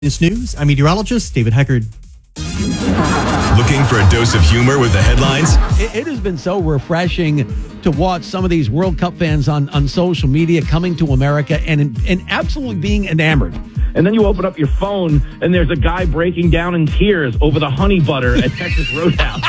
This news, I'm meteorologist David Heckard. Looking for a dose of humor with the headlines? It has been so refreshing to watch some of these World Cup fans on social media coming to America and absolutely being enamored. And then you open up your phone and there's a guy breaking down in tears over the honey butter at Texas Roadhouse.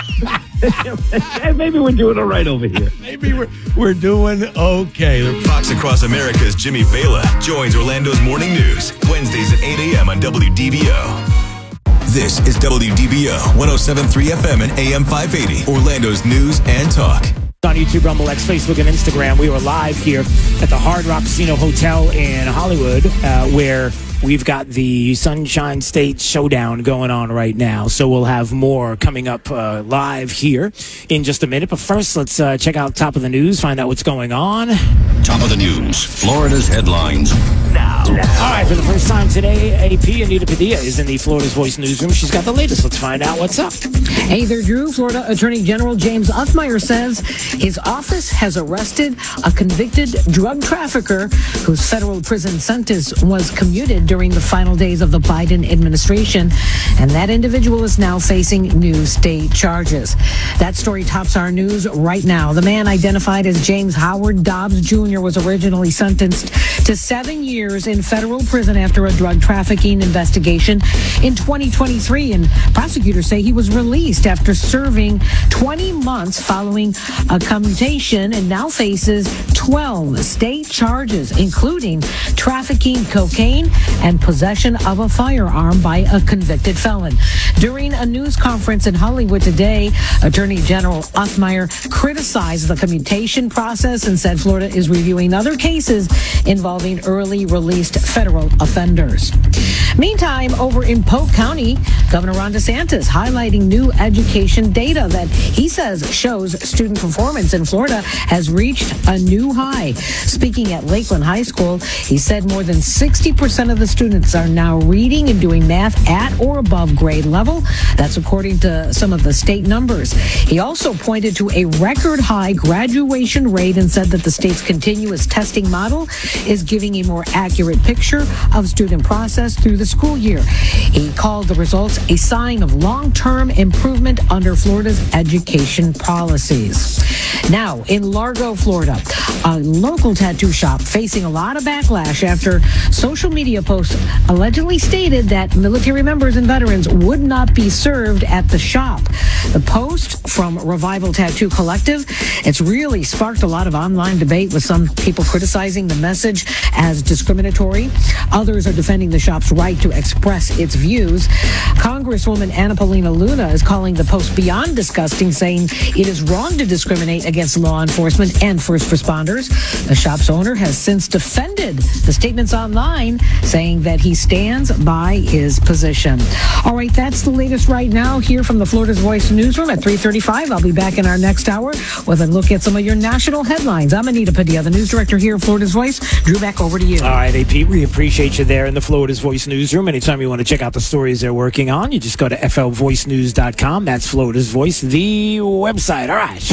Maybe we're doing all right over here. Maybe we're doing okay. Fox Across America's Jimmy Vela joins Orlando's Morning News Wednesdays at 8 a.m. on WDBO. This is WDBO 107.3 FM and AM 580, Orlando's news and talk. On YouTube, Rumble X, Facebook, and Instagram. We were live here at the Hard Rock Casino Hotel in Hollywood, where we've got the Sunshine State Showdown going on right now. So we'll have more coming up live here in just a minute. But first, let's check out top of the news, find out what's going on. Top of the news, Florida's headlines. Now. All right, for the first time today, AP Anita Padilla is in the Florida's Voice newsroom. She's got the latest. Let's find out what's up. Hey there, Drew. Florida Attorney General James Uthmeier says his office has arrested a convicted drug trafficker whose federal prison sentence was commuted during the final days of the Biden administration, and that individual is now facing new state charges. That story tops our news right now. The man identified as James Howard Dobbs Jr. was originally sentenced to 7 years in federal prison after a drug trafficking investigation in 2023, and prosecutors say he was released after serving 20 months following a commutation and now faces 12 state charges, including trafficking cocaine and possession of a firearm by a convicted felon. During a news conference in Hollywood today, Attorney General Uthmeier criticized the commutation process and said Florida is reviewing other cases involving early released federal offenders. Meantime, over in Polk County, Governor Ron DeSantis highlighting new education data that he says shows student performance in Florida has reached a new high. Speaking at Lakeland High School, he said more than 60% of the students are now reading and doing math at or above grade level. That's according to some of the state numbers. He also pointed to a record high graduation rate and said that the state's continuous testing model is giving a more accurate picture of student process through the school year. He called the results a sign of long-term improvement under Florida's education policies. Now, in Largo, Florida, a local tattoo shop facing a lot of backlash after social media posts allegedly stated that military members and veterans would not be served at the shop. The post from Revival Tattoo Collective, it's really sparked a lot of online debate, with some people criticizing the message as discriminatory. Others are defending the shop's right to express its views. Congresswoman Anna Paulina Luna is calling the post beyond disgusting, saying it is wrong to discriminate against law enforcement and first responders. The shop's owner has since defended the statements online, saying that he stands by his position. All right, that's the latest right now here from the Florida's Voice newsroom at 3:35. I'll be back in our next hour with a look at some of your national headlines. I'm Anita Padilla, the news director here at Florida's Voice. Drew, back over to you. All right, AP, we appreciate you there in the Florida's Voice newsroom. Anytime you want to check out the stories they're working on, you just go to flvoicenews.com. That's Florida's Voice, the website. All right.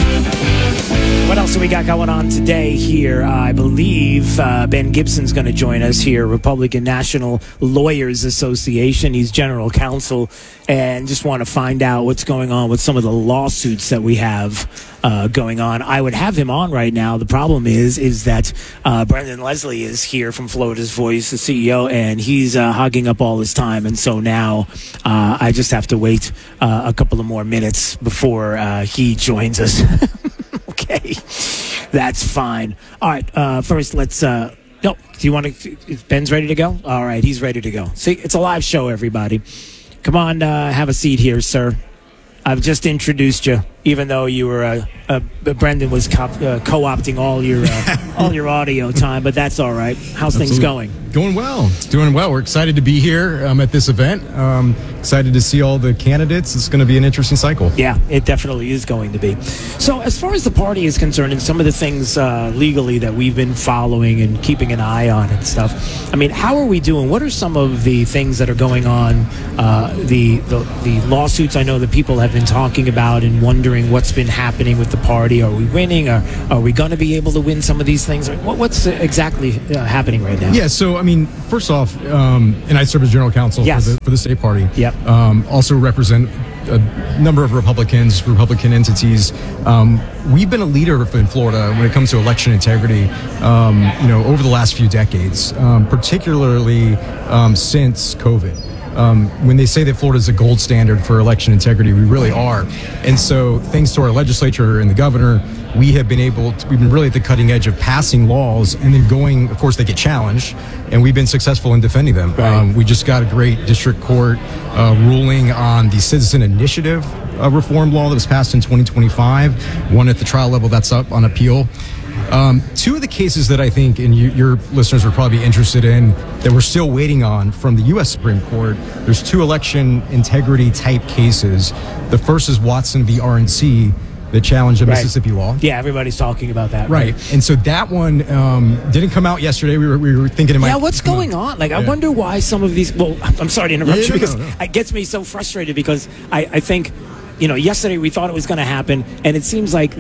What else do we got going on today here? I believe Ben Gibson's going to join us here, Republican National Lawyers Association. He's general counsel, and just want to find out what's going on with some of the lawsuits that we have going on. I would have him on right now. The problem is that Brendan Leslie is here from Florida's Voice, the CEO, and he's hogging up all his time. And so now I just have to wait a couple of more minutes before he joins us. Okay, that's fine. All right, first let's... No, do you want to... Ben's ready to go? All right, he's ready to go. See, it's a live show, everybody. Come on, have a seat here, sir. I've just introduced you, even though you were Brendan was co-opting all your audio time, but that's all right. How's things going? Going well. It's doing well. We're excited to be here at this event. Excited to see all the candidates. It's going to be an interesting cycle. Yeah, it definitely is going to be. So as far as the party is concerned and some of the things legally that we've been following and keeping an eye on and stuff, I mean, how are we doing? What are some of the things that are going on? The lawsuits I know that people have been talking about and wondering wondering what's been happening with the party. Are we winning? Are we going to be able to win some of these things? What's exactly happening right now? Yeah, so, I mean, first off, and I serve as general counsel for the state party. Yep. Also represent a number of Republican entities. We've been a leader in Florida when it comes to election integrity, over the last few decades, particularly since COVID. When they say that Florida is a gold standard for election integrity, we really are. And so thanks to our legislature and the governor, we've been really at the cutting edge of passing laws and then going, of course, they get challenged, and we've been successful in defending them. Right. We just got a great district court ruling on the citizen initiative reform law that was passed in 2025. One at the trial level that's up on appeal. Two of the cases that I think, and your listeners are probably interested in, that we're still waiting on from the U.S. Supreme Court, there's two election integrity type cases. The first is Watson v. RNC, that challenged a Mississippi law. Yeah, everybody's talking about that. Right. And so that one didn't come out yesterday. We were thinking it might. Yeah, what's going on? Like, I wonder why some of these. Well, I'm sorry to interrupt you because it gets me so frustrated because I think, yesterday we thought it was going to happen, and it seems like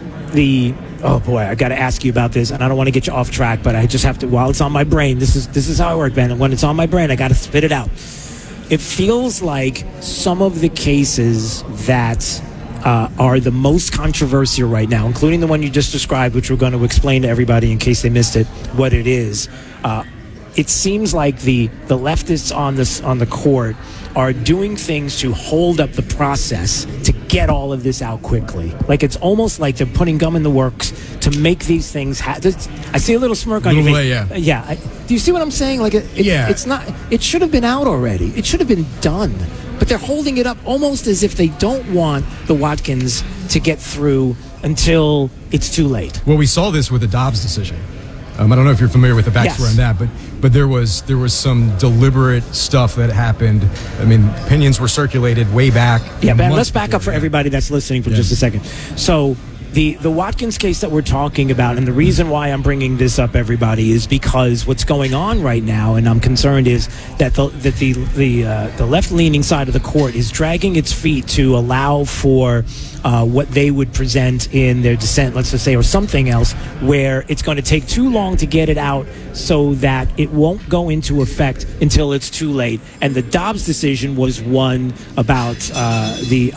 oh boy, I got to ask you about this, and I don't want to get you off track, but I just have to. While it's on my brain, this is how I work, Ben. And when it's on my brain, I got to spit it out. It feels like some of the cases that are the most controversial right now, including the one you just described, which we're going to explain to everybody in case they missed it, what it is. It seems like the leftists on the court are doing things to hold up the process to get all of this out quickly. Like, it's almost like they're putting gum in the works to make these things happen. I see a little smirk on your face. Yeah. Do you see what I'm saying? Like, it's not. It should have been out already. It should have been done. But they're holding it up almost as if they don't want the Watkins to get through until it's too late. Well, we saw this with the Dobbs decision. I don't know if you're familiar with the backstory on that, but there was some deliberate stuff that happened. I mean, opinions were circulated way back. Yeah, Ben, let's back up for everybody that's listening for just a second. So the Watkins case that we're talking about, and the reason why I'm bringing this up, everybody, is because what's going on right now, and I'm concerned, is that the left-leaning side of the court is dragging its feet to allow for what they would present in their dissent, let's just say, or something else, where it's going to take too long to get it out so that it won't go into effect until it's too late. And the Dobbs decision was one about the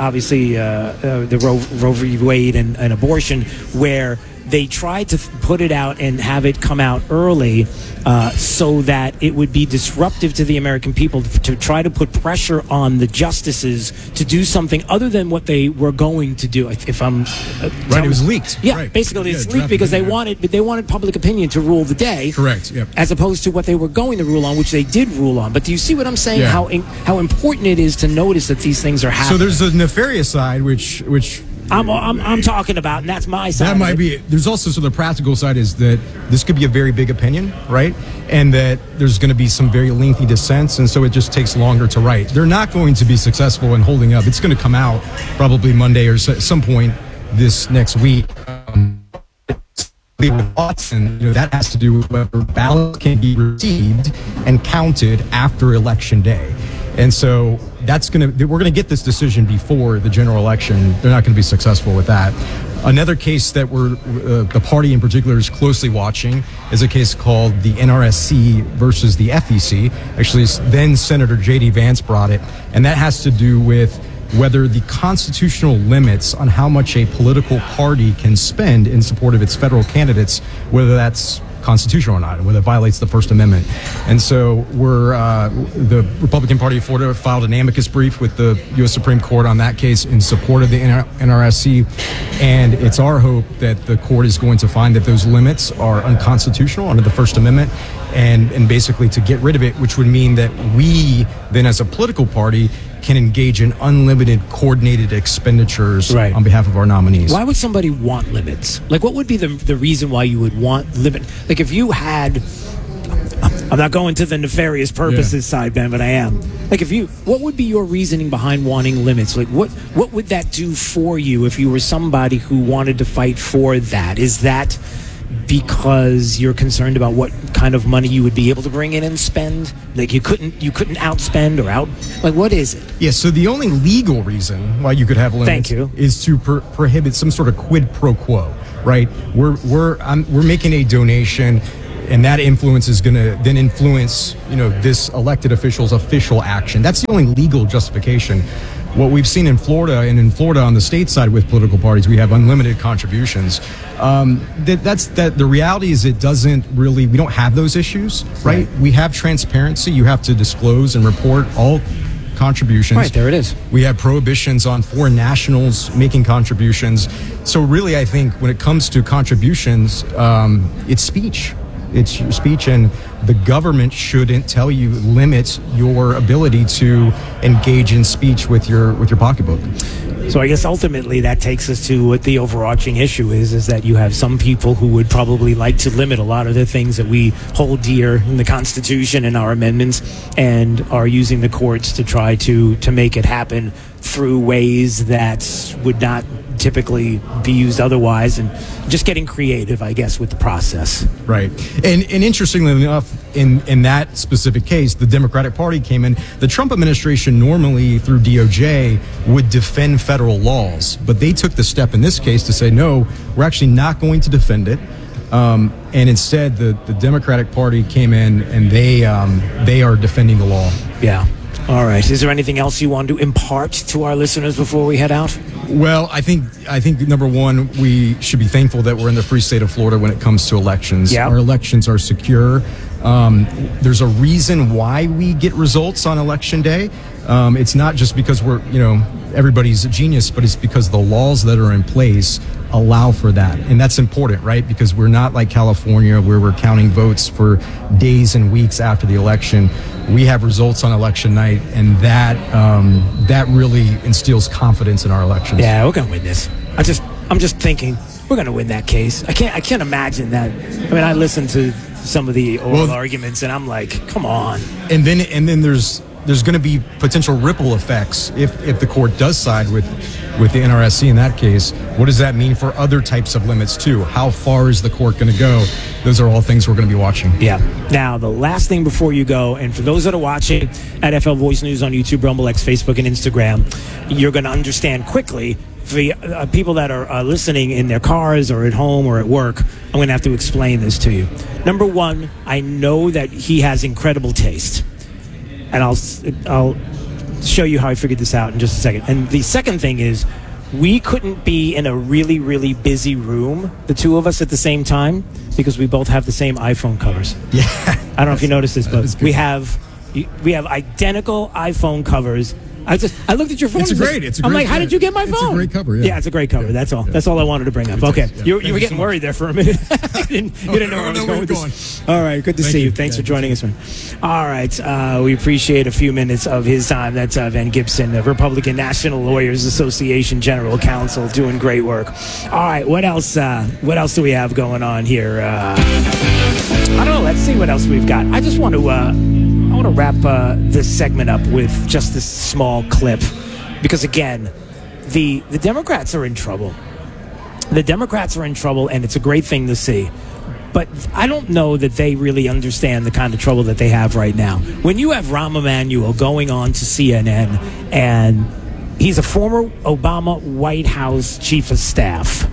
Roe v. Wade and abortion, where they tried to put it out and have it come out early so that it would be disruptive to the American people, to try to put pressure on the justices to do something other than what they were going to do. If I'm right, it was leaked. Yeah, right. Basically it's leaked because they wanted public opinion to rule the day. Correct. Yep. As opposed to what they were going to rule on, which they did rule on. But do you see what I'm saying? Yeah. How important it is to notice that these things are happening. So there's the nefarious side, which I'm talking about, and that's my side. That might be it. There's also, so the practical side is that this could be a very big opinion, right? And that there's going to be some very lengthy dissents, and so it just takes longer to write. They're not going to be successful in holding up. It's going to come out probably Monday or some point this next week. With Watson, that has to do with whether ballots can be received and counted after Election Day. And so we're going to get this decision before the general election. They're not going to be successful with that. Another case that the party in particular is closely watching is a case called the NRSC versus the FEC. Actually, then Senator J.D. Vance brought it, and that has to do with whether the constitutional limits on how much a political party can spend in support of its federal candidates, whether that's constitutional or not, whether it violates the First Amendment. And so the Republican Party of Florida filed an amicus brief with the U.S. Supreme Court on that case in support of the NRSC. And it's our hope that the court is going to find that those limits are unconstitutional under the First Amendment and basically to get rid of it, which would mean that we then as a political party can engage in unlimited coordinated expenditures on behalf of our nominees. Why would somebody want limits? Like, what would be the reason why you would want limit? Like, if you had, I'm not going to the nefarious purposes side, Ben, but I am. Like, what would be your reasoning behind wanting limits? Like, what would that do for you if you were somebody who wanted to fight for that? Is that because you're concerned about what kind of money you would be able to bring in and spend? Like you couldn't outspend or out. Like what is it? Yeah, so the only legal reason why you could have limits Thank you. is to prohibit some sort of quid pro quo, right? We're making a donation, and that influence is going to then influence, this elected official's official action. That's the only legal justification. What we've seen in Florida, and in Florida on the state side with political parties, we have unlimited contributions. The reality is we don't have those issues, right? We have transparency. You have to disclose and report all contributions. Right, there it is. We have prohibitions on foreign nationals making contributions. So really, I think when it comes to contributions, it's speech. It's your speech, and the government shouldn't limit your ability to engage in speech with your pocketbook. So I guess ultimately that takes us to what the overarching issue is that you have some people who would probably like to limit a lot of the things that we hold dear in the Constitution and our amendments, and are using the courts to try to make it happen through ways that would not typically be used otherwise, and just getting creative, I guess, with the process. Right. And interestingly enough, in that specific case, the Democratic Party came in. The Trump administration normally, through DOJ, would defend federal laws, but they took the step in this case to say, no, we're actually not going to defend it. And instead, the Democratic Party came in, and they are defending the law. Yeah. All right. Is there anything else you want to impart to our listeners before we head out? Well, I think number one, we should be thankful that we're in the free state of Florida when it comes to elections. Yep. Our elections are secure. There's a reason why we get results on election day. It's not just because everybody's a genius, but it's because the laws that are in place allow for that. And that's important, right? Because we're not like California where we're counting votes for days and weeks after the election. We have results on election night, and that really instills confidence in our elections. Yeah, we're going to win this. I'm just thinking we're going to win that case. I can't imagine that. I mean, I listened to some of the oral arguments, and I'm like, come on. And then there's going to be potential ripple effects if the court does side with the NRSC in that case. What does that mean for other types of limits too? How far is the court going to go? Those are all things we're going to be watching. Yeah. Now, the last thing before you go, and for those that are watching at FL Voice News on YouTube, Rumble X, Facebook, and Instagram, you're going to understand quickly. For the people that are listening in their cars or at home or at work, I'm going to have to explain this to you. Number one, I know that he has incredible taste. And I'll show you how I figured this out in just a second. And the second thing is, we couldn't be in a really, really busy room, the two of us at the same time, because we both have the same iPhone covers. Yeah. I don't know if you noticed this, but we have identical iPhone covers. I looked at your phone. It's great. I'm like, how did you get my phone? It's a great cover. Yeah, it's a great cover. That's all. Yeah. That's all I wanted to bring up. Okay, you were getting worried there for a minute. you didn't know where I was going with this. All right, good to see you. Thanks for joining us, man. All right, we appreciate a few minutes of his time. That's Van Gibson, the Republican National Lawyers Association General Counsel, doing great work. All right, what else? What else do we have going on here? I don't know. Let's see what else we've got. I just want to. I want to wrap this segment up with just this small clip, because again, the Democrats are in trouble. The Democrats are in trouble, and it's a great thing to see. But I don't know that they really understand the kind of trouble that they have right now. When you have Rahm Emanuel going on to CNN, and he's a former Obama White House chief of staff.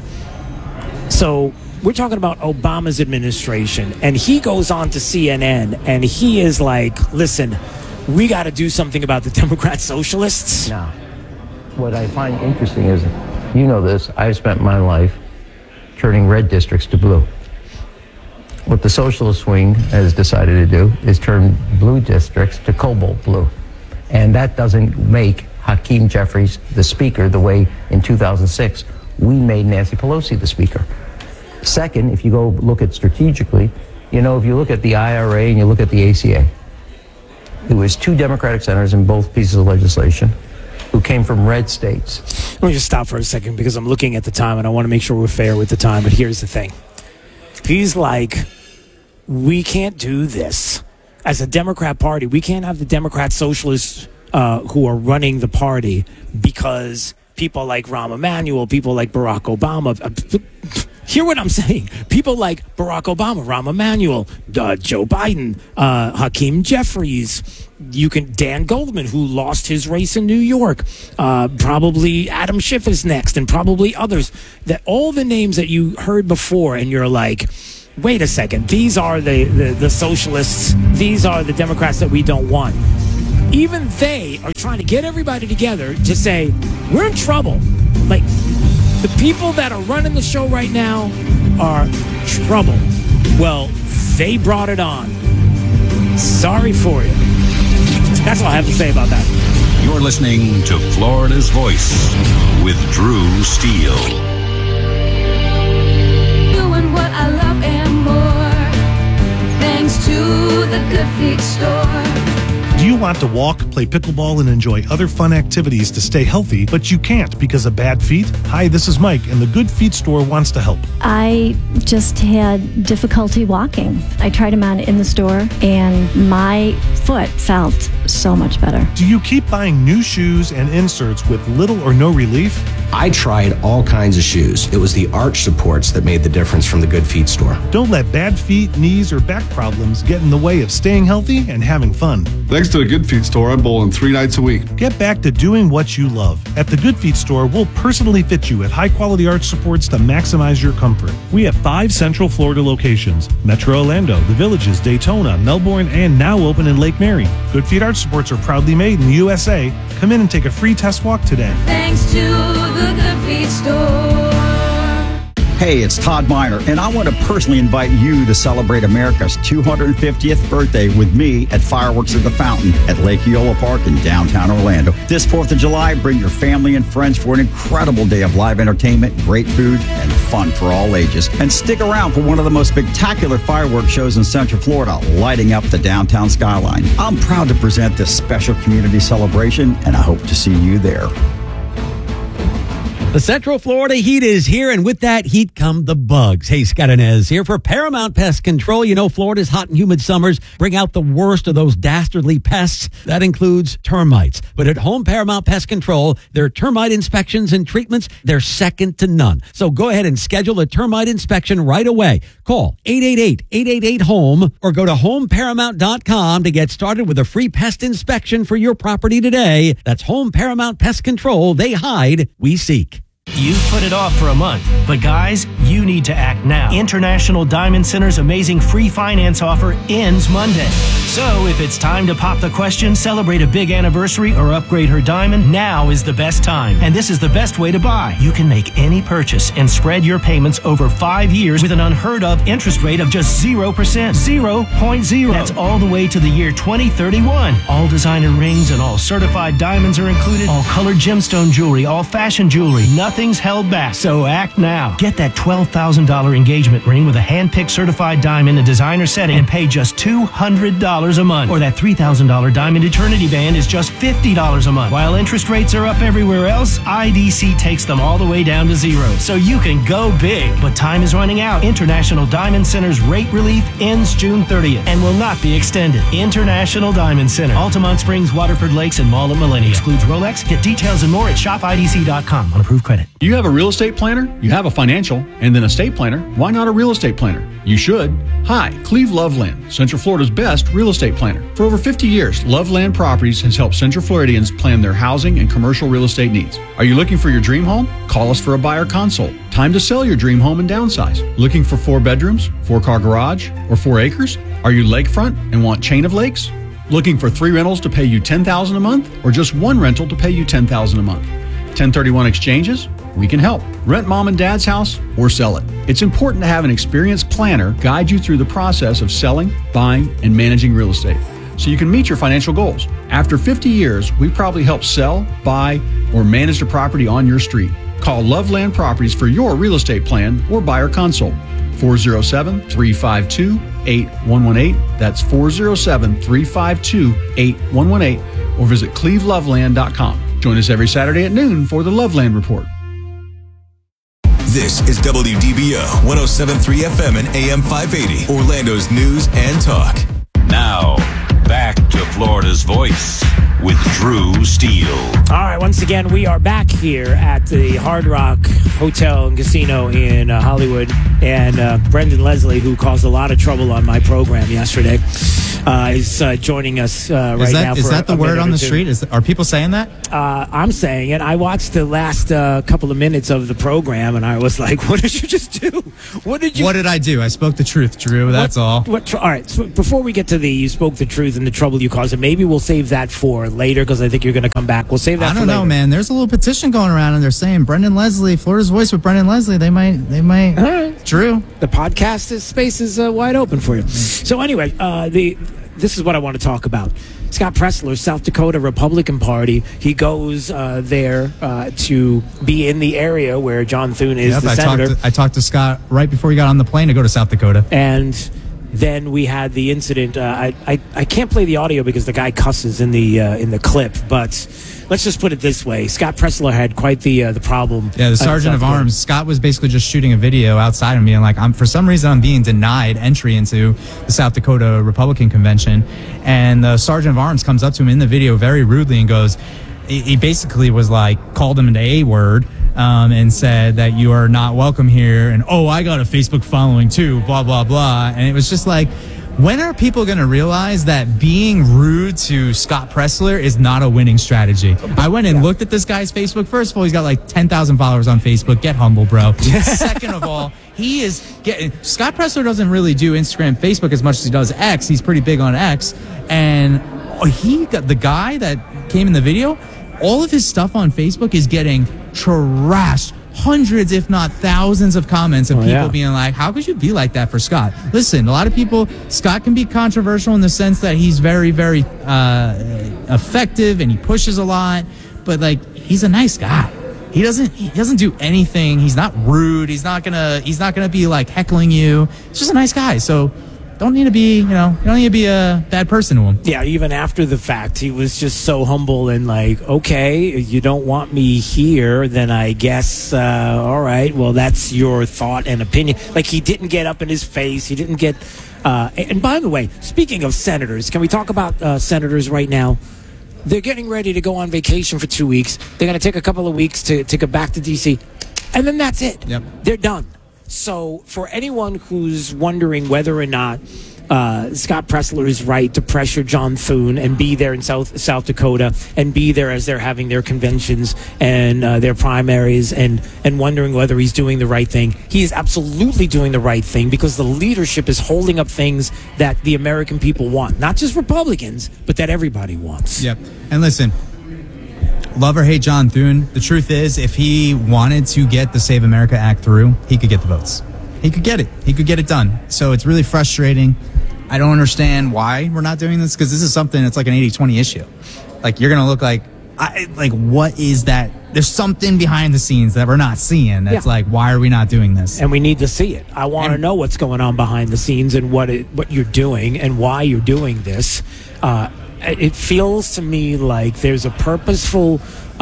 So we're talking about Obama's administration, and he goes on to CNN, and he is like, listen, we got to do something about the Democrat socialists. Now, what I find interesting is, you know this, I've spent my life turning red districts to blue. What the socialist wing has decided to do is turn blue districts to cobalt blue. And that doesn't make Hakeem Jeffries the speaker the way in 2006 we made Nancy Pelosi the speaker. Second, if you go look at strategically, if you look at the IRA and you look at the ACA, there was two Democratic senators in both pieces of legislation who came from red states. Let me just stop for a second, because I'm looking at the time and I want to make sure we're fair with the time. But here's the thing. He's like, we can't do this. As a Democrat Party, we can't have the Democrat socialists who are running the party, because people like Rahm Emanuel, people like Barack Obama, Hear what I'm saying. People like Barack Obama, Rahm Emanuel, Joe Biden, Hakeem Jeffries, Dan Goldman, who lost his race in New York, probably Adam Schiff is next, and probably others. That all the names that you heard before, and you're like, wait a second, these are the socialists, these are the Democrats that we don't want. Even they are trying to get everybody together to say, we're in trouble. Like, the people that are running the show right now are trouble. Well, they brought it on. Sorry for you. That's all I have to say about that. You're listening to Florida's Voice with Drew Steele. Doing what I love and more, thanks to the Good Feet store. Do you want to walk, play pickleball, and enjoy other fun activities to stay healthy, but you can't because of bad feet? Hi, this is Mike, and the Good Feet store wants to help. I just had difficulty walking. I tried them on in the store, and my foot felt so much better. Do you keep buying new shoes and inserts with little or no relief? I tried all kinds of shoes. It was the arch supports that made the difference from the Good Feet store. Don't let bad feet, knees, or back problems get in the way of staying healthy and having fun. Thanks to the Good Feet store, I'm bowling 3 nights a week. Get back to doing what you love. At the Good Feet store, we'll personally fit you with high-quality arch supports to maximize your comfort. We have 5 Central Florida locations: Metro Orlando, The Villages, Daytona, Melbourne, and now open in Lake Mary. Good Feet arch supports are proudly made in the USA. Come in and take a free test walk today. Thanks to the Good Feet store. Hey, it's Todd Miner, and I want to personally invite you to celebrate America's 250th birthday with me at Fireworks at the Fountain at Lake Eola Park in downtown Orlando. This 4th of July, bring your family and friends for an incredible day of live entertainment, great food, and fun for all ages. And stick around for one of the most spectacular fireworks shows in Central Florida, lighting up the downtown skyline. I'm proud to present this special community celebration, and I hope to see you there. The Central Florida heat is here, and with that heat come the bugs. Hey, Scott Inez here for Paramount Pest Control. You know, Florida's hot and humid summers bring out the worst of those dastardly pests. That includes termites. But at Home Paramount Pest Control, their termite inspections and treatments, they're second to none. So go ahead and schedule a termite inspection right away. Call 888-888-HOME or go to homeparamount.com to get started with a free pest inspection for your property today. That's Home Paramount Pest Control. They hide, we seek. You've put it off for a month, but guys, you need to act now. International Diamond Center's amazing free finance offer ends Monday. So if it's time to pop the question, celebrate a big anniversary, or upgrade her diamond, now is the best time. And this is the best way to buy. You can make any purchase and spread your payments over 5 years with an unheard of interest rate of just 0%. 0.0. That's all the way to the year 2031. All designer rings and all certified diamonds are included. All colored gemstone jewelry, all fashion jewelry. Nothing's held back. So act now. Get that $12,000 engagement ring with a hand-picked certified diamond and designer setting and pay just $200 a month. Or that $3,000 diamond eternity band is just $50 a month. While interest rates are up everywhere else, IDC takes them all the way down to 0. So you can go big. But time is running out. International Diamond Center's rate relief ends June 30th and will not be extended. International Diamond Center. Altamont Springs, Waterford Lakes, and Mall at Millennia. Excludes Rolex. Get details and more at shopidc.com on approved credit. You have a real estate planner, you have a financial, and then a estate planner. Why not a real estate planner? You should. Hi, Cleve Loveland, Central Florida's best real estate planner. For over 50 years, Loveland Properties has helped Central Floridians plan their housing and commercial real estate needs. Are you looking for your dream home? Call us for a buyer consult. Time to sell your dream home and downsize. Looking for 4 bedrooms, 4-car garage, or 4 acres? Are you lakefront and want chain of lakes? Looking for 3 rentals to pay you $10,000 a month, or just 1 rental to pay you $10,000 a month? 1031 exchanges? We can help. Rent mom and dad's house or sell it. It's important to have an experienced planner guide you through the process of selling, buying, and managing real estate so you can meet your financial goals. After 50 years, we've probably helped sell, buy, or manage a property on your street. Call Loveland Properties for your real estate plan or buyer consult. 407-352-8118. That's 407-352-8118. Or visit cleveloveland.com. Join us every Saturday at noon for the Loveland Report. This is WDBO 107.3 FM and AM 580, Orlando's news and talk. Now, Back to Florida's Voice with Drew Steele. All right, once again, we are back here at the Hard Rock Hotel and Casino in Hollywood. And Brendan Leslie, who caused a lot of trouble on my program yesterday, is joining us right now. Is that the word on the street? Are people saying that? I'm saying it. I watched the last couple of minutes of the program, and I was like, what did you just do? What did I do? I spoke the truth, Drew. That's all. All right, so before we get to you spoke the truth and the trouble you caused, and maybe we'll save that for later because I think you're going to come back. We'll save that for later. I don't know, man. There's a little petition going around, and they're saying Brendan Leslie, Florida's Voice with Brendan Leslie. They might. All right. Drew. The podcast space is wide open for you. So anyway, this is what I want to talk about. Scott Presler, South Dakota Republican Party. He goes there to be in the area where John Thune is the senator. I talked to Scott right before he got on the plane to go to South Dakota. And then we had the incident. I can't play the audio because the guy cusses in the clip, but let's just put it this way. Scott Presler had quite the problem. Yeah, the sergeant of arms. Scott was basically just shooting a video outside and being like, for some reason I'm being denied entry into the South Dakota Republican Convention. And the sergeant of arms comes up to him in the video very rudely and goes, he basically was like, called him an A-word. And said that you are not welcome here. And, I got a Facebook following too, blah, blah, blah. And it was just like, when are people going to realize that being rude to Scott Presler is not a winning strategy? I went and looked at this guy's Facebook. First of all, he's got like 10,000 followers on Facebook. Get humble, bro. Second of all, Scott Presler doesn't really do Instagram, Facebook as much as he does X. He's pretty big on X. And he got the guy that came in the video, all of his stuff on Facebook is getting trashed. Hundreds, if not thousands of comments of people being like, how could you be like that for Scott? Listen, a lot of people, Scott can be controversial in the sense that he's very, very effective and he pushes a lot, but like, he's a nice guy. He doesn't do anything. He's not rude. He's not gonna be like heckling you. He's just a nice guy. So don't need to be, you don't need to be a bad person to him. Yeah, even after the fact, he was just so humble and like, okay, you don't want me here, then I guess, all right, well, that's your thought and opinion. Like, he didn't get up in his face. He didn't get, and by the way, speaking of senators, can we talk about senators right now? They're getting ready to go on vacation for 2 weeks. They're going to take a couple of weeks to go back to D.C., and then that's it. Yep. They're done. So for anyone who's wondering whether or not Scott Presler is right to pressure John Thune and be there in South Dakota and be there as they're having their conventions and their primaries and wondering whether he's doing the right thing, he is absolutely doing the right thing because the leadership is holding up things that the American people want. Not just Republicans, but that everybody wants. Yep. And listen, love or hate John Thune, the truth is, if he wanted to get the Save America Act through, he could get the votes. He could get it. He could get it done. So it's really frustrating. I don't understand why we're not doing this, because this is something that's like an 80-20 issue. Like, you're going to look like, what is that? There's something behind the scenes that we're not seeing. That's like, why are we not doing this? And we need to see it. I want to know what's going on behind the scenes and what you're doing and why you're doing this. It feels to me like there's a purposeful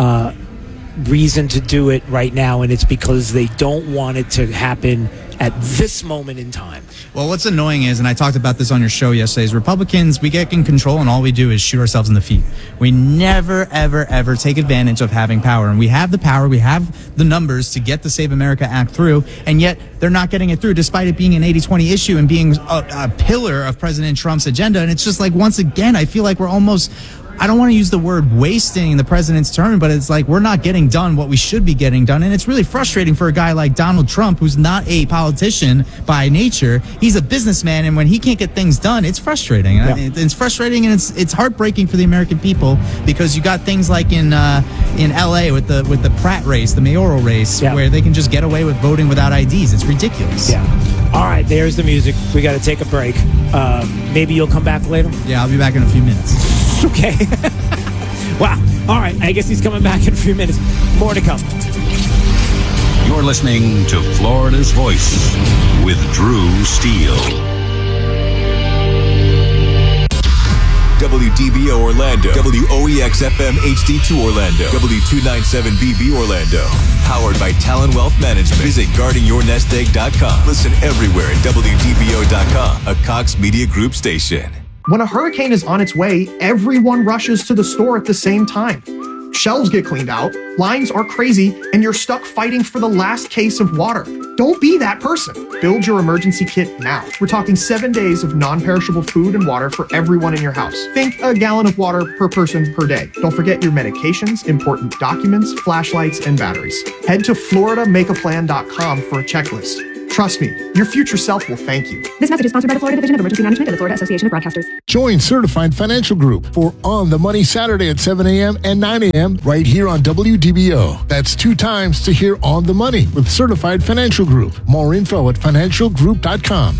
reason to do it right now, and it's because they don't want it to happen at this moment in time. Well, what's annoying is, and I talked about this on your show yesterday, is Republicans, we get in control and all we do is shoot ourselves in the feet. We never, ever, ever take advantage of having power. And we have the power, we have the numbers to get the Save America Act through, and yet they're not getting it through despite it being an 80-20 issue and being a pillar of President Trump's agenda. And it's just like, once again, I feel like we're almost, I don't want to use the word wasting the president's term, but it's like we're not getting done what we should be getting done. And it's really frustrating for a guy like Donald Trump, who's not a politician by nature. He's a businessman, and when he can't get things done, it's frustrating. Yeah. It's frustrating, and it's heartbreaking for the American people, because you got things like in L.A. with the Pratt race, the mayoral race, where they can just get away with voting without IDs. It's ridiculous. Yeah. All right, there's the music. We got to take a break. Maybe you'll come back later? Yeah, I'll be back in a few minutes. Okay. Wow. All right. I guess he's coming back in a few minutes. More to come. You're listening to Florida's Voice with Drew Steele. WDBO Orlando, WOEX FM HD2 Orlando, W297BB Orlando. Powered by Talon Wealth Management. Visit guardingyournestegg.com. Listen everywhere at WDBO.com, a Cox Media Group station. When a hurricane is on its way, everyone rushes to the store at the same time. Shelves get cleaned out, lines are crazy, and you're stuck fighting for the last case of water. Don't be that person. Build your emergency kit now. We're talking 7 days of non-perishable food and water for everyone in your house. Think a gallon of water per person per day. Don't forget your medications, important documents, flashlights, and batteries. Head to FloridaMakeAPlan.com for a checklist. Trust me, your future self will thank you. This message is sponsored by the Florida Division of Emergency Management and the Florida Association of Broadcasters. Join Certified Financial Group for On the Money Saturday at 7 a.m. and 9 a.m. right here on WDBO. That's 2 times to hear On the Money with Certified Financial Group. More info at financialgroup.com.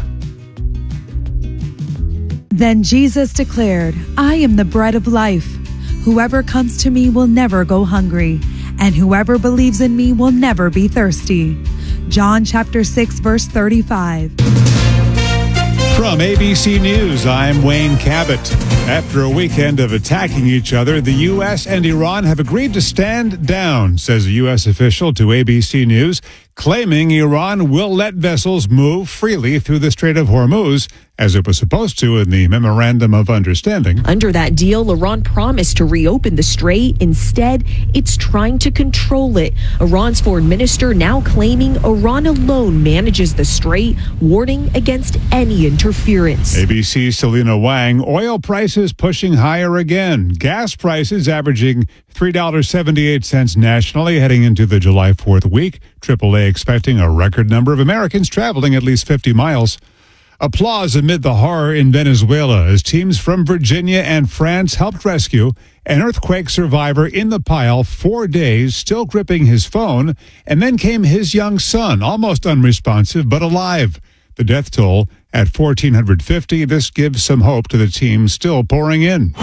Then Jesus declared, I am the bread of life. Whoever comes to me will never go hungry, and whoever believes in me will never be thirsty. John chapter 6, verse 35. From ABC News, I'm Wayne Cabot. After a weekend of attacking each other, the U.S. and Iran have agreed to stand down, says a U.S. official to ABC News, claiming Iran will let vessels move freely through the Strait of Hormuz, as it was supposed to in the Memorandum of Understanding. Under that deal, Iran promised to reopen the strait. Instead, it's trying to control it. Iran's foreign minister now claiming Iran alone manages the strait, warning against any interference. ABC's Selena Wang, oil prices pushing higher again. Gas prices averaging $3.78 nationally heading into the July 4th week. AAA expecting a record number of Americans traveling at least 50 miles. Applause amid the horror in Venezuela as teams from Virginia and France helped rescue an earthquake survivor in the pile 4 days, still gripping his phone, and then came his young son, almost unresponsive but alive. The death toll at 1,450. This gives some hope to the team still pouring in.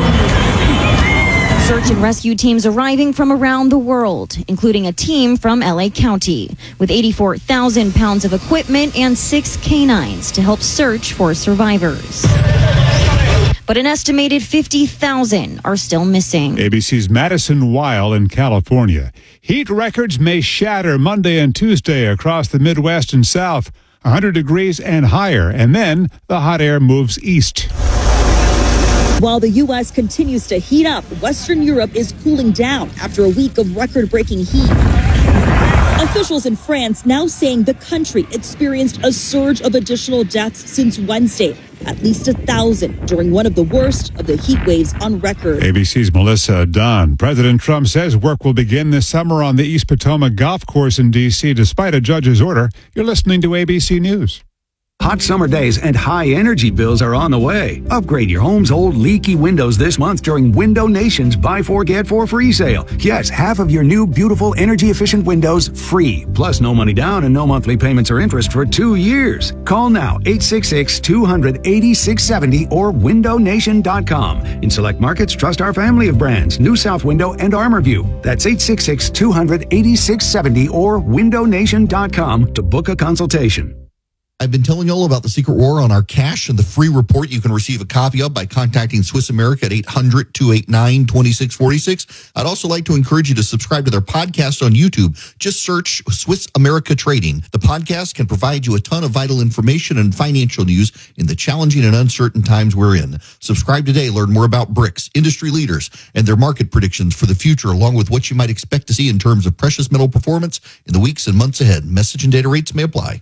Search and rescue teams arriving from around the world, including a team from LA County, with 84,000 pounds of equipment and 6 canines to help search for survivors. But an estimated 50,000 are still missing. ABC's Madison Weil in California. Heat records may shatter Monday and Tuesday across the Midwest and South, 100 degrees and higher, and then the hot air moves east. While the U.S. continues to heat up, Western Europe is cooling down after a week of record-breaking heat. Officials in France now saying the country experienced a surge of additional deaths since Wednesday, at least 1,000 during one of the worst of the heat waves on record. ABC's Melissa Dunn. President Trump says work will begin this summer on the East Potomac Golf Course in D.C. despite a judge's order. You're listening to ABC News. Hot summer days and high energy bills are on the way. Upgrade your home's old leaky windows this month during Window Nation's Buy 4 Get 4 free sale. Yes, half of your new beautiful energy efficient windows free. Plus no money down and no monthly payments or interest for 2 years. Call now 866-200-8670 or windownation.com. In select markets, trust our family of brands, New South Window and ArmorView. That's 866-200-8670 or windownation.com to book a consultation. I've been telling you all about the secret war on our cash and the free report you can receive a copy of by contacting Swiss America at 800-289-2646. I'd also like to encourage you to subscribe to their podcast on YouTube. Just search Swiss America Trading. The podcast can provide you a ton of vital information and financial news in the challenging and uncertain times we're in. Subscribe today. Learn more about BRICS, industry leaders, and their market predictions for the future, along with what you might expect to see in terms of precious metal performance in the weeks and months ahead. Message and data rates may apply.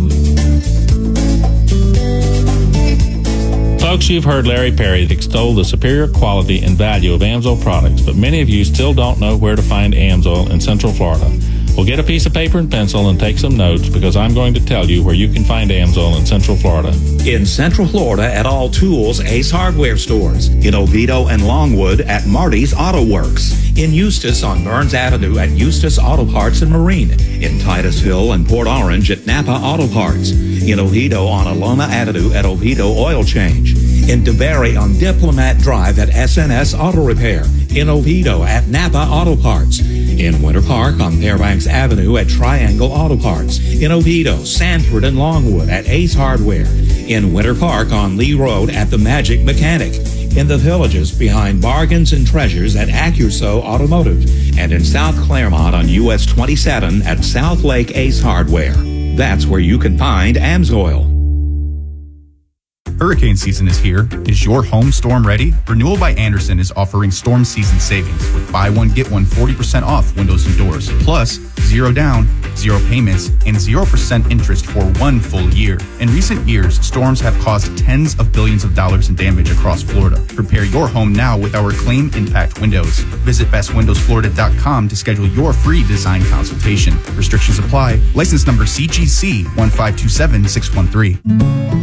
Folks, you've heard Larry Perry extol the superior quality and value of AMSOIL products, but many of you still don't know where to find AMSOIL in Central Florida. Well, get a piece of paper and pencil and take some notes, because I'm going to tell you where you can find AMSOIL in Central Florida. In Central Florida at All Tools Ace Hardware stores. In Oviedo and Longwood at Marty's Auto Works. In Eustis on Burns Avenue at Eustis Auto Parts and Marine. In Titusville and Port Orange at Napa Auto Parts. In Oviedo on Alona Avenue at Oviedo Oil Change. In DeBerry on Diplomat Drive at SNS Auto Repair. In Oviedo at Napa Auto Parts. In Winter Park on Fairbanks Avenue at Triangle Auto Parts. In Oviedo, Sanford, and Longwood at Ace Hardware. In Winter Park on Lee Road at The Magic Mechanic. In the Villages behind Bargains and Treasures at AccuSo Automotive. And in South Claremont on US 27 at South Lake Ace Hardware. That's where you can find AMSOIL. Hurricane season is here. Is your home storm ready? Renewal by Andersen is offering storm season savings with buy one, get one 40% off windows and doors. Plus, 0 down, 0 payments, and 0% interest for 1 full year. In recent years, storms have caused tens of billions of dollars in damage across Florida. Prepare your home now with our Claim Impact Windows. Visit bestwindowsflorida.com to schedule your free design consultation. Restrictions apply. License number CGC 1527613.